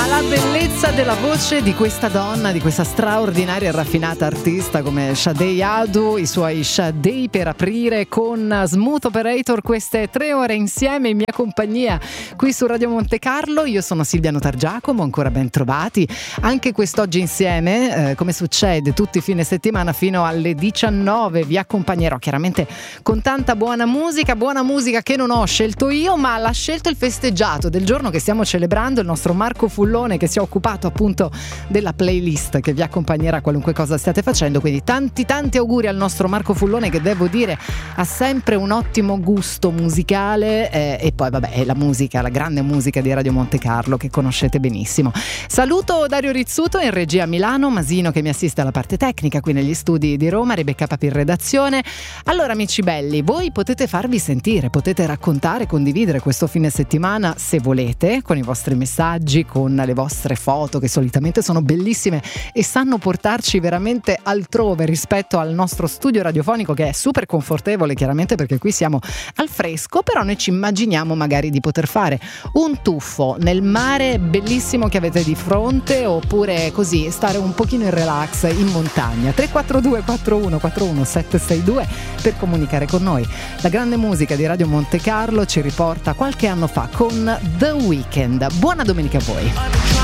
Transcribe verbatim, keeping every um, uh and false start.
Ma la bellezza della voce di questa donna, di questa straordinaria e raffinata artista come Sade Adu, i suoi Sade per aprire con Smooth Operator queste tre ore insieme in mia compagnia qui su Radio Monte Carlo. Io sono Silvia Notargiacomo, ancora ben trovati anche quest'oggi insieme, eh, come succede tutti i fine settimana fino alle diciannove vi accompagnerò chiaramente con tanta buona musica, buona musica che non ho scelto io ma l'ha scelto il festeggiato del giorno che stiamo celebrando, il nostro Marco Fullone, che si è occupato appunto della playlist che vi accompagnerà qualunque cosa stiate facendo. Quindi tanti tanti auguri al nostro Marco Fullone, che devo dire ha sempre un ottimo gusto musicale, eh, e poi vabbè è la musica, la grande musica di Radio Monte Carlo che conoscete benissimo. Saluto Dario Rizzuto in regia a Milano, Masino che mi assiste alla parte tecnica qui negli studi di Roma, Rebecca Papi in redazione. Allora amici belli, voi potete farvi sentire, potete raccontare, condividere questo fine settimana se volete, con i vostri messaggi, con le vostre foto che solitamente sono bellissime e sanno portarci veramente altrove rispetto al nostro studio radiofonico, che è super confortevole chiaramente perché qui siamo al fresco, però noi ci immaginiamo magari di poter fare un tuffo nel mare bellissimo che avete di fronte, oppure così stare un pochino in relax in montagna. Tre quattro due quattro uno quattro uno sette sei due per comunicare con noi. La grande musica di Radio Monte Carlo ci riporta qualche anno fa con The Weeknd. Buona domenica a voi.